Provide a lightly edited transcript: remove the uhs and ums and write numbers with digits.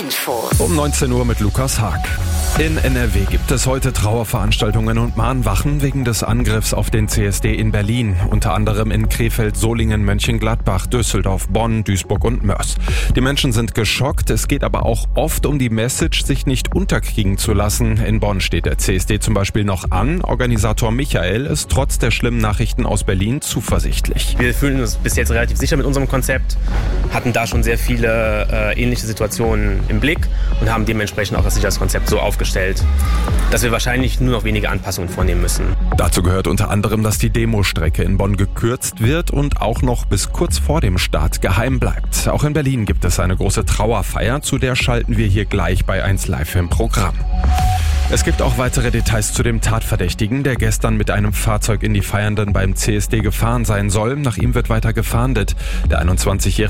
Info. Um 19 Uhr mit Lukas Haag. In NRW gibt es heute Trauerveranstaltungen und Mahnwachen wegen des Angriffs auf den CSD in Berlin. Unter anderem in Krefeld, Solingen, Mönchengladbach, Düsseldorf, Bonn, Duisburg und Moers. Die Menschen sind geschockt. Es geht aber auch oft um die Message, sich nicht unterkriegen zu lassen. In Bonn steht der CSD zum Beispiel noch an. Organisator Michael ist trotz der schlimmen Nachrichten aus Berlin zuversichtlich. Wir fühlen uns bis jetzt relativ sicher mit unserem Konzept, hatten da schon sehr viele ähnliche Situationen im Blick und haben dementsprechend auch das Sicherheitskonzept so aufgestellt, dass wir wahrscheinlich nur noch wenige Anpassungen vornehmen müssen. Dazu gehört unter anderem, dass die Demostrecke in Bonn gekürzt wird und auch noch bis kurz vor dem Start geheim bleibt. Auch in Berlin gibt es eine große Trauerfeier, zu der schalten wir hier gleich bei 1 Live im Programm. Es gibt auch weitere Details zu dem Tatverdächtigen, der gestern mit einem Fahrzeug in die Feiernden beim CSD gefahren sein soll. Nach ihm wird weiter gefahndet. Der 21-Jährige